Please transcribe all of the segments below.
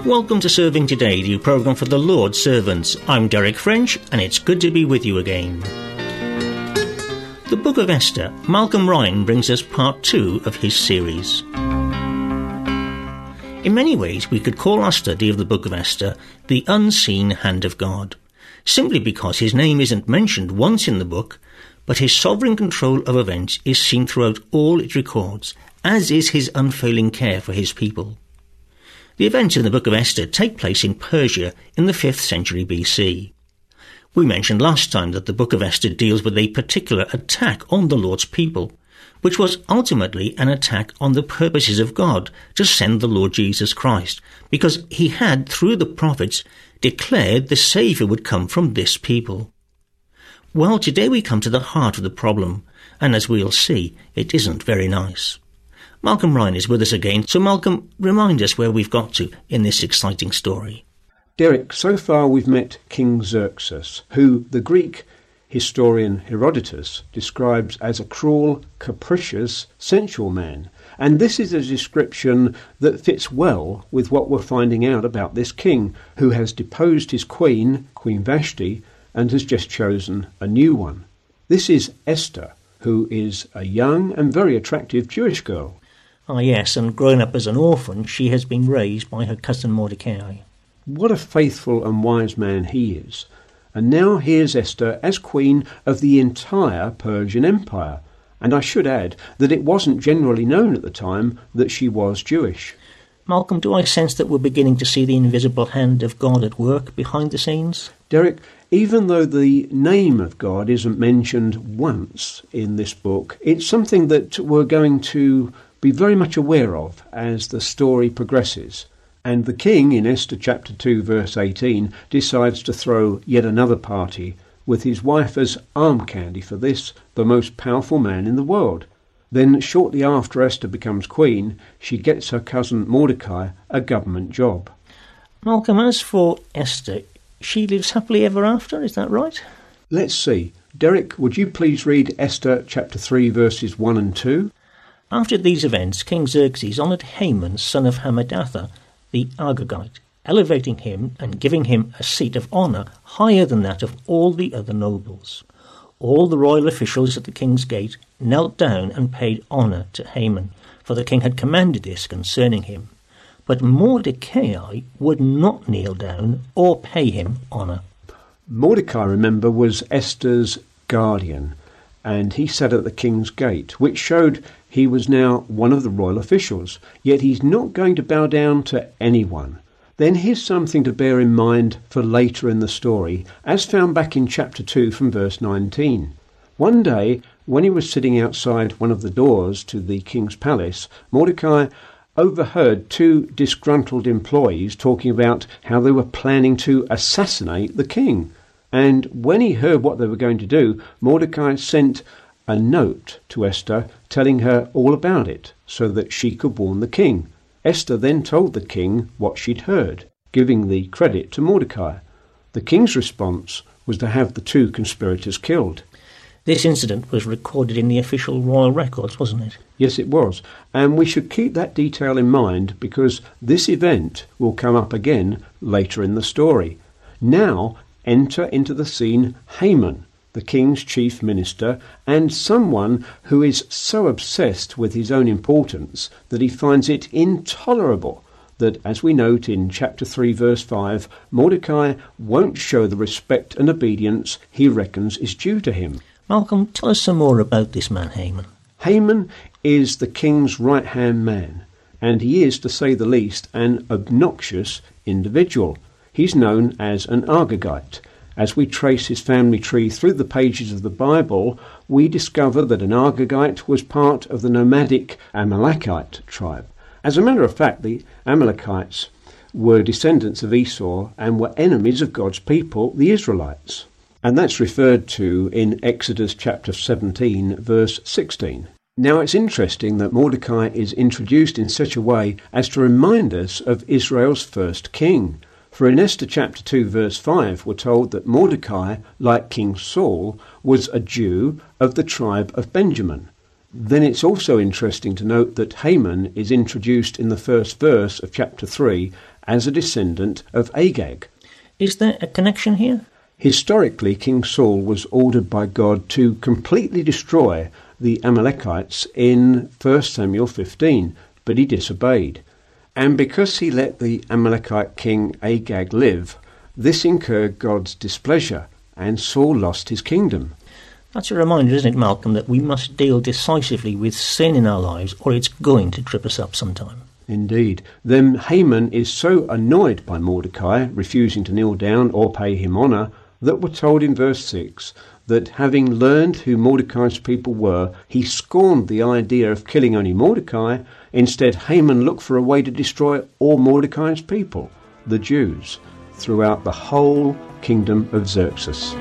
Welcome to Serving Today, the programme for the Lord's servants. I'm Derek French, and it's good to be with you again. The Book of Esther, Malcolm Ryan brings us part 2 of his series. In many ways, we could call our study of the Book of Esther the unseen hand of God, simply because his name isn't mentioned once in the book, but his sovereign control of events is seen throughout all it records, as is his unfailing care for his people. The events in the Book of Esther take place in Persia in the 5th century BC. We mentioned last time that the Book of Esther deals with a particular attack on the Lord's people, which was ultimately an attack on the purposes of God to send the Lord Jesus Christ, because he had, through the prophets, declared the Saviour would come from this people. Well, today we come to the heart of the problem, and as we'll see, it isn't very nice. Malcolm Ryan is with us again. So Malcolm, remind us where we've got to in this exciting story. Derek, so far we've met King Xerxes, who the Greek historian Herodotus describes as a cruel, capricious, sensual man. And this is a description that fits well with what we're finding out about this king, who has deposed his queen, Queen Vashti, and has just chosen a new one. This is Esther, who is a young and very attractive Jewish girl. Ah, yes, and growing up as an orphan, she has been raised by her cousin Mordecai. What a faithful and wise man he is. And now here's Esther as queen of the entire Persian Empire. And I should add that it wasn't generally known at the time that she was Jewish. Malcolm, do I sense that we're beginning to see the invisible hand of God at work behind the scenes? Derek, even though the name of God isn't mentioned once in this book, it's something that we're going to be very much aware of as the story progresses. And the king, in Esther chapter 2 verse 18, decides to throw yet another party with his wife as arm candy for this, the most powerful man in the world. Then shortly after Esther becomes queen, she gets her cousin Mordecai a government job. Malcolm, as for Esther, she lives happily ever after, is that right? Let's see. Derek, would you please read Esther chapter 3 verses 1 and 2? After these events, King Xerxes honoured Haman, son of Hammedatha, the Agagite, elevating him and giving him a seat of honour higher than that of all the other nobles. All the royal officials at the king's gate knelt down and paid honour to Haman, for the king had commanded this concerning him. But Mordecai would not kneel down or pay him honour. Mordecai, remember, was Esther's guardian, and he sat at the king's gate, which showed he was now one of the royal officials, yet he's not going to bow down to anyone. Then here's something to bear in mind for later in the story, as found back in chapter 2 from verse 19. One day, when he was sitting outside one of the doors to the king's palace, Mordecai overheard 2 disgruntled employees talking about how they were planning to assassinate the king. And when he heard what they were going to do, Mordecai sent a note to Esther telling her all about it so that she could warn the king. Esther then told the king what she'd heard, giving the credit to Mordecai. The king's response was to have the 2 conspirators killed. This incident was recorded in the official royal records, wasn't it? Yes, it was. And we should keep that detail in mind because this event will come up again later in the story. Now, enter into the scene Haman, the king's chief minister, and someone who is so obsessed with his own importance that he finds it intolerable that, as we note in chapter 3 verse 5, Mordecai won't show the respect and obedience he reckons is due to him. Malcolm, tell us some more about this man Haman. Haman is the king's right-hand man, and he is, to say the least, an obnoxious individual. He's known as an Agagite. As we trace his family tree through the pages of the Bible, we discover that an Agagite was part of the nomadic Amalekite tribe. As a matter of fact, the Amalekites were descendants of Esau and were enemies of God's people, the Israelites. And that's referred to in Exodus chapter 17, verse 16. Now it's interesting that Mordecai is introduced in such a way as to remind us of Israel's first king. For in Esther chapter 2 verse 5 we're told that Mordecai, like King Saul, was a Jew of the tribe of Benjamin. Then it's also interesting to note that Haman is introduced in the first verse of chapter 3 as a descendant of Agag. Is there a connection here? Historically, King Saul was ordered by God to completely destroy the Amalekites in 1 Samuel 15, but he disobeyed. And because he let the Amalekite king Agag live, this incurred God's displeasure, and Saul lost his kingdom. That's a reminder, isn't it, Malcolm, that we must deal decisively with sin in our lives, or it's going to trip us up sometime. Indeed. Then Haman is so annoyed by Mordecai refusing to kneel down or pay him honour that we're told in verse 6 that having learned who Mordecai's people were, he scorned the idea of killing only Mordecai. Instead, Haman looked for a way to destroy all Mordecai's people, the Jews, throughout the whole kingdom of Xerxes.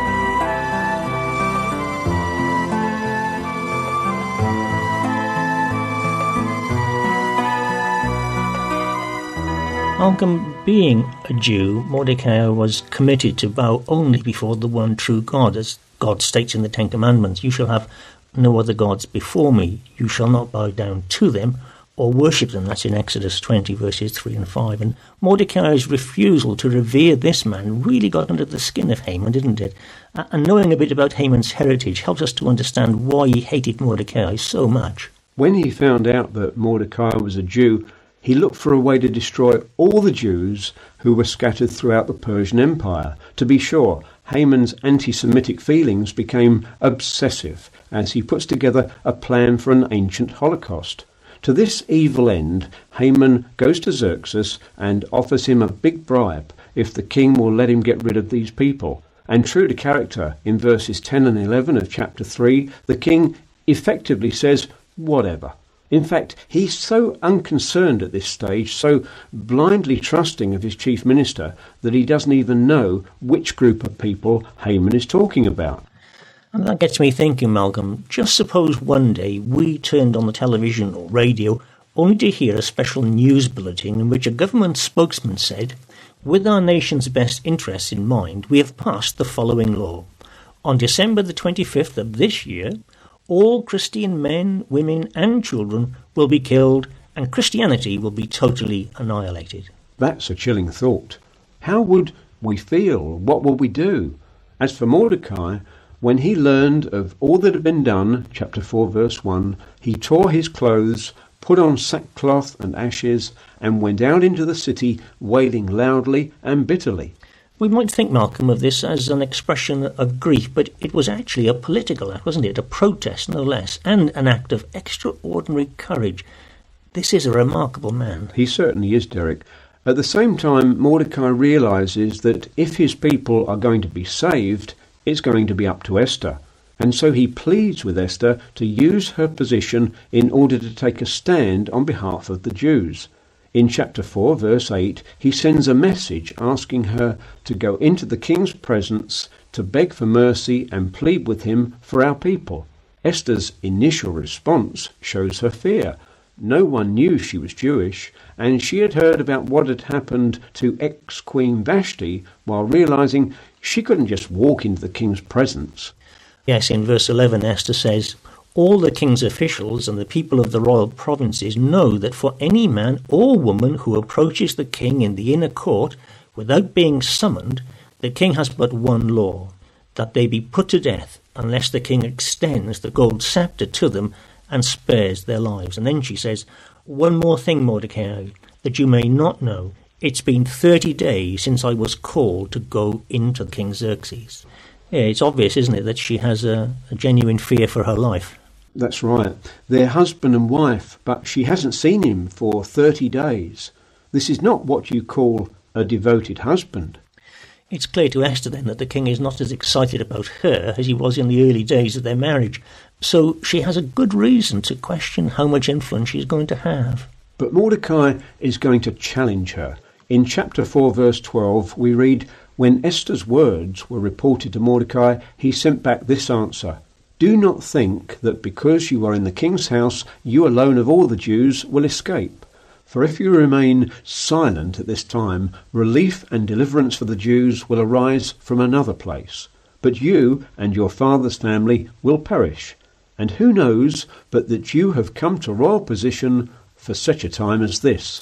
Malcolm, being a Jew, Mordecai was committed to bow only before the one true God, as God states in the Ten Commandments. You shall have no other gods before me. You shall not bow down to them or worship them. That's in Exodus 20, verses 3 and 5. And Mordecai's refusal to revere this man really got under the skin of Haman, didn't it? And knowing a bit about Haman's heritage helps us to understand why he hated Mordecai so much. When he found out that Mordecai was a Jew, he looked for a way to destroy all the Jews who were scattered throughout the Persian Empire. To be sure, Haman's anti-Semitic feelings became obsessive as he puts together a plan for an ancient Holocaust. To this evil end, Haman goes to Xerxes and offers him a big bribe if the king will let him get rid of these people. And true to character, in verses 10 and 11 of chapter 3, the king effectively says, whatever. In fact, he's so unconcerned at this stage, so blindly trusting of his chief minister, that he doesn't even know which group of people Haman is talking about. And that gets me thinking, Malcolm, just suppose one day we turned on the television or radio only to hear a special news bulletin in which a government spokesman said, with our nation's best interests in mind, we have passed the following law. On December the 25th of this year, all Christian men, women and children will be killed and Christianity will be totally annihilated. That's a chilling thought. How would we feel? What would we do? As for Mordecai, when he learned of all that had been done, chapter 4 verse 1, he tore his clothes, put on sackcloth and ashes, and went out into the city wailing loudly and bitterly. We might think, Malcolm, of this as an expression of grief, but it was actually a political act, wasn't it? A protest, no less, and an act of extraordinary courage. This is a remarkable man. He certainly is, Derek. At the same time, Mordecai realises that if his people are going to be saved, it's going to be up to Esther. And so he pleads with Esther to use her position in order to take a stand on behalf of the Jews. In chapter 4, verse 8, he sends a message asking her to go into the king's presence to beg for mercy and plead with him for our people. Esther's initial response shows her fear. No one knew she was Jewish, and she had heard about what had happened to ex-Queen Vashti while realizing she couldn't just walk into the king's presence. Yes, in verse 11, Esther says, all the king's officials and the people of the royal provinces know that for any man or woman who approaches the king in the inner court without being summoned, the king has but one law, that they be put to death unless the king extends the gold scepter to them and spares their lives. And then she says, one more thing, Mordecai, that you may not know. It's been 30 days since I was called to go into King Xerxes. Yeah, it's obvious, isn't it, that she has a genuine fear for her life. That's right. They're husband and wife, but she hasn't seen him for 30 days. This is not what you call a devoted husband. It's clear to Esther then that the king is not as excited about her as he was in the early days of their marriage. So she has a good reason to question how much influence she's going to have. But Mordecai is going to challenge her. In chapter 4, verse 12, we read, when Esther's words were reported to Mordecai, he sent back this answer, do not think that because you are in the king's house, you alone of all the Jews will escape. For if you remain silent at this time, relief and deliverance for the Jews will arise from another place. But you and your father's family will perish. And who knows but that you have come to royal position for such a time as this?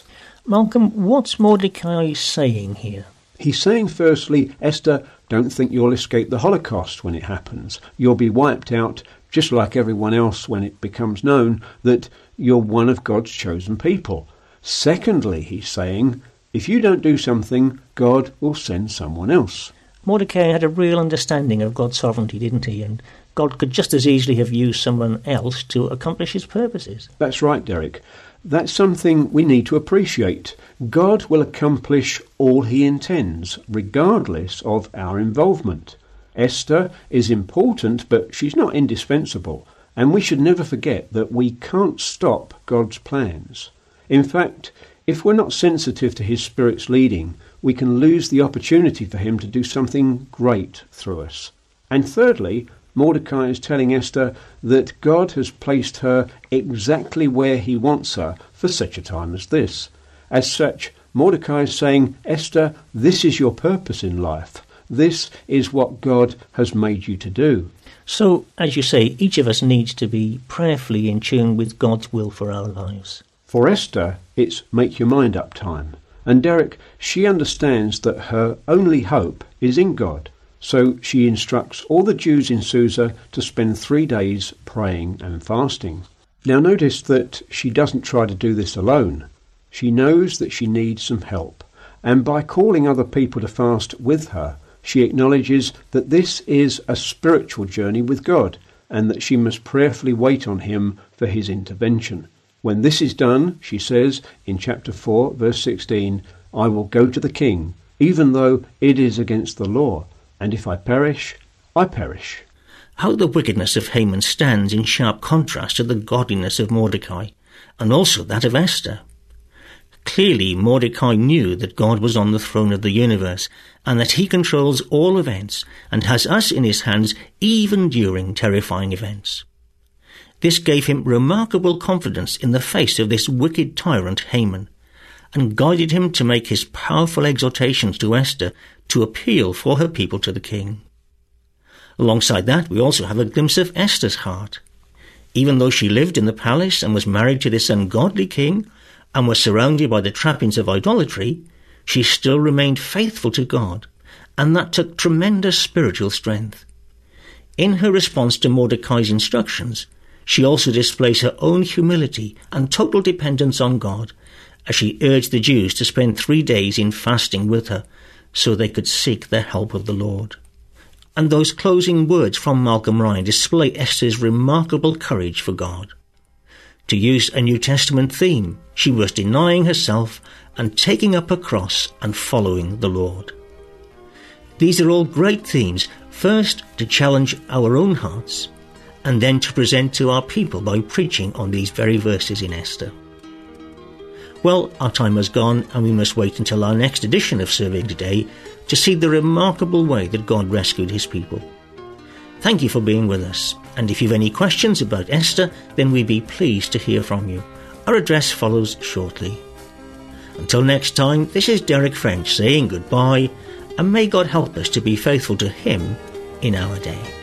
Malcolm, what's Mordecai saying here? He's saying, firstly, Esther, don't think you'll escape the Holocaust when it happens. You'll be wiped out just like everyone else when it becomes known that you're one of God's chosen people. Secondly, he's saying, if you don't do something, God will send someone else. Mordecai had a real understanding of God's sovereignty, didn't he? And God could just as easily have used someone else to accomplish his purposes. That's right, Derek. That's something we need to appreciate. God will accomplish all he intends, regardless of our involvement. Esther is important, but she's not indispensable, and we should never forget that we can't stop God's plans. In fact, if we're not sensitive to his Spirit's leading, we can lose the opportunity for him to do something great through us. And thirdly, Mordecai is telling Esther that God has placed her exactly where he wants her for such a time as this. As such, Mordecai is saying, Esther, this is your purpose in life. This is what God has made you to do. So, as you say, each of us needs to be prayerfully in tune with God's will for our lives. For Esther, it's make your mind up time. And Derek, she understands that her only hope is in God. So she instructs all the Jews in Susa to spend 3 days praying and fasting. Now notice that she doesn't try to do this alone. She knows that she needs some help. And by calling other people to fast with her, she acknowledges that this is a spiritual journey with God and that she must prayerfully wait on him for his intervention. When this is done, she says in chapter 4, verse 16, I will go to the king, even though it is against the law, and if I perish, I perish. How the wickedness of Haman stands in sharp contrast to the godliness of Mordecai, and also that of Esther. Clearly, Mordecai knew that God was on the throne of the universe, and that he controls all events, and has us in his hands even during terrifying events. This gave him remarkable confidence in the face of this wicked tyrant Haman, and guided him to make his powerful exhortations to Esther to appeal for her people to the king. Alongside that, we also have a glimpse of Esther's heart. Even though she lived in the palace and was married to this ungodly king, and was surrounded by the trappings of idolatry, she still remained faithful to God, and that took tremendous spiritual strength. In her response to Mordecai's instructions, she also displays her own humility and total dependence on God, as she urged the Jews to spend 3 days in fasting with her, so they could seek the help of the Lord. And those closing words from Malcolm Ryan display Esther's remarkable courage for God. To use a New Testament theme, she was denying herself and taking up her cross and following the Lord. These are all great themes, first to challenge our own hearts, and then to present to our people by preaching on these very verses in Esther. Well, our time has gone, and we must wait until our next edition of Surveying Today to see the remarkable way that God rescued his people. Thank you for being with us, and if you've any questions about Esther, then we'd be pleased to hear from you. Our address follows shortly. Until next time, this is Derek French saying goodbye, and may God help us to be faithful to him in our day.